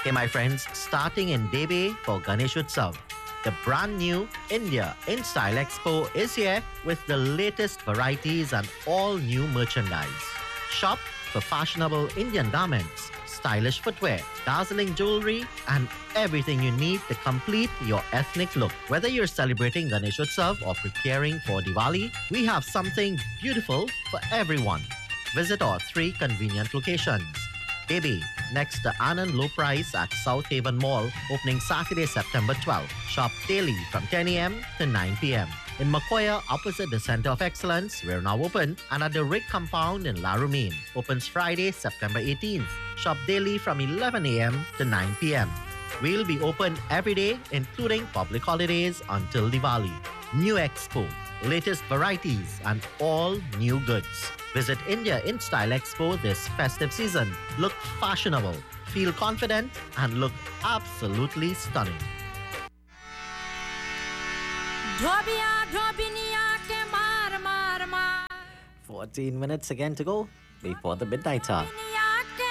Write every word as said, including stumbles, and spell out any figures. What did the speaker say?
Hey, my friends, starting in Debe for Ganesh Utsav, the brand new India in Style Expo is here with the latest varieties and all new merchandise. Shop for fashionable Indian garments, stylish footwear, dazzling jewelry, and everything you need to complete your ethnic look. Whether you're celebrating Ganesh Utsav or preparing for Diwali, we have something beautiful for everyone. Visit our three convenient locations. Debe, next to Anand Low Price at South Haven Mall, opening Saturday, September twelfth. Shop daily from ten a.m. to nine p.m. In Makoya, opposite the Center of Excellence, we're now open. And at the Rig Compound in La Rumine, opens Friday, September eighteenth. Shop daily from eleven a.m. to nine p.m. We'll be open every day, including public holidays until Diwali. New Expo, latest varieties, and all new goods. Visit India in Style Expo this festive season. Look fashionable, feel confident, and look absolutely stunning. fourteen minutes again to go before the midnight hour.